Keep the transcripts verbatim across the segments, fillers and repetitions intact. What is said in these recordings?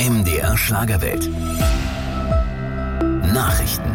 M D R Schlagerwelt. Nachrichten.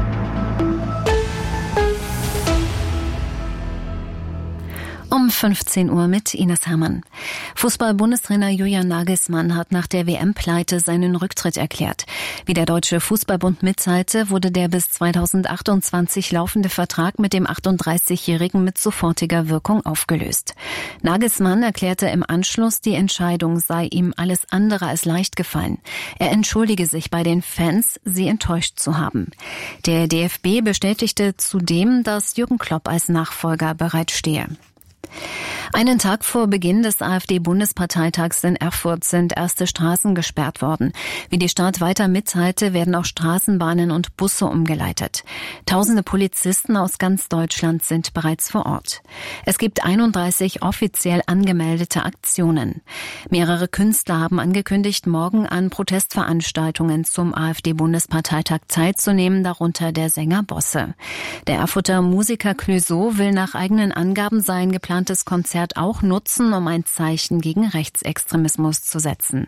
Um fünfzehn Uhr mit Ines Hermann. Fußball-Bundestrainer Julian Nagelsmann hat nach der W M-Pleite seinen Rücktritt erklärt. Wie der Deutsche Fußballbund mitteilte, wurde der bis zweitausendachtundzwanzig laufende Vertrag mit dem achtunddreißigjährigen mit sofortiger Wirkung aufgelöst. Nagelsmann erklärte im Anschluss, die Entscheidung sei ihm alles andere als leicht gefallen. Er entschuldige sich bei den Fans, sie enttäuscht zu haben. Der D F B bestätigte zudem, dass Jürgen Klopp als Nachfolger bereitstehe. Einen Tag vor Beginn des AfD-Bundesparteitags in Erfurt sind erste Straßen gesperrt worden. Wie die Stadt weiter mitteilte, werden auch Straßenbahnen und Busse umgeleitet. Tausende Polizisten aus ganz Deutschland sind bereits vor Ort. Es gibt einunddreißig offiziell angemeldete Aktionen. Mehrere Künstler haben angekündigt, morgen an Protestveranstaltungen zum AfD-Bundesparteitag teilzunehmen, darunter der Sänger Bosse. Der Erfurter Musiker Clouseau will nach eigenen Angaben sein geplantes Konzert auch nutzen, um ein Zeichen gegen Rechtsextremismus zu setzen.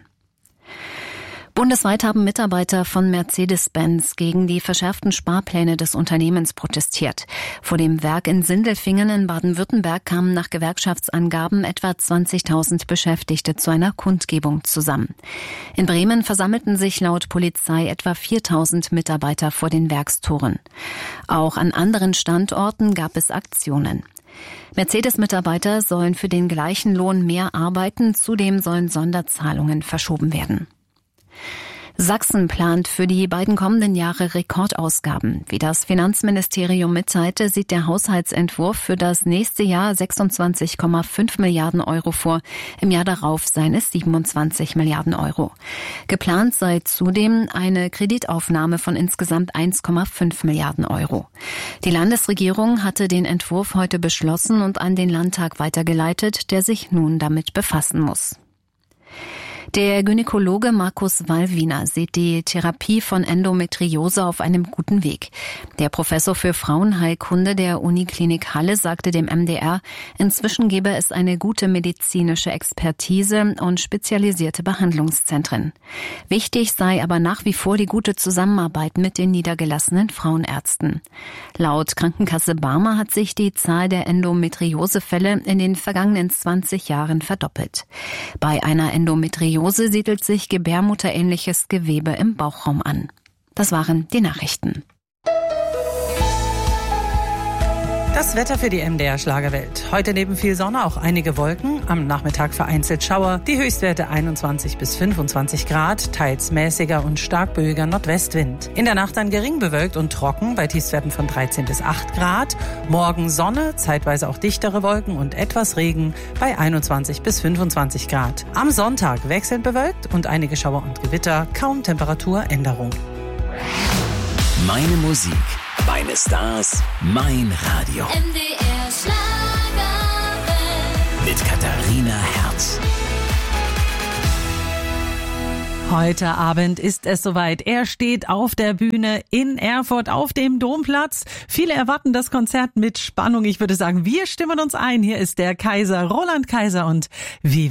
Bundesweit haben Mitarbeiter von Mercedes-Benz gegen die verschärften Sparpläne des Unternehmens protestiert. Vor dem Werk in Sindelfingen in Baden-Württemberg kamen nach Gewerkschaftsangaben etwa zwanzigtausend Beschäftigte zu einer Kundgebung zusammen. In Bremen versammelten sich laut Polizei etwa viertausend Mitarbeiter vor den Werkstoren. Auch an anderen Standorten gab es Aktionen. Mercedes-Mitarbeiter sollen für den gleichen Lohn mehr arbeiten, zudem sollen Sonderzahlungen verschoben werden. Sachsen plant für die beiden kommenden Jahre Rekordausgaben. Wie das Finanzministerium mitteilte, sieht der Haushaltsentwurf für das nächste Jahr sechsundzwanzig Komma fünf Milliarden Euro vor. Im Jahr darauf seien es siebenundzwanzig Milliarden Euro. Geplant sei zudem eine Kreditaufnahme von insgesamt eins Komma fünf Milliarden Euro. Die Landesregierung hatte den Entwurf heute beschlossen und an den Landtag weitergeleitet, der sich nun damit befassen muss. Der Gynäkologe Markus Wallwiener sieht die Therapie von Endometriose auf einem guten Weg. Der Professor für Frauenheilkunde der Uniklinik Halle sagte dem M D R, inzwischen gebe es eine gute medizinische Expertise und spezialisierte Behandlungszentren. Wichtig sei aber nach wie vor die gute Zusammenarbeit mit den niedergelassenen Frauenärzten. Laut Krankenkasse Barmer hat sich die Zahl der Endometriosefälle in den vergangenen zwanzig Jahren verdoppelt. Bei einer Endometriose siedelt sich gebärmutterähnliches Gewebe im Bauchraum an. Das waren die Nachrichten. Das Wetter für die M D R Schlagerwelt. Heute neben viel Sonne auch einige Wolken, am Nachmittag vereinzelt Schauer, die Höchstwerte einundzwanzig bis fünfundzwanzig Grad, teils mäßiger und stark böiger Nordwestwind. In der Nacht dann gering bewölkt und trocken bei Tiefstwerten von dreizehn bis acht Grad. Morgen Sonne, zeitweise auch dichtere Wolken und etwas Regen bei einundzwanzig bis fünfundzwanzig Grad. Am Sonntag wechselnd bewölkt und einige Schauer und Gewitter, kaum Temperaturänderung. Meine Musik, meine Stars, mein Radio. M D R Schlagerwelt. Mit Katharina Herz. Heute Abend ist es soweit. Er steht auf der Bühne in Erfurt auf dem Domplatz. Viele erwarten das Konzert mit Spannung. Ich würde sagen, wir stimmen uns ein. Hier ist der Kaiser, Roland Kaiser, und wie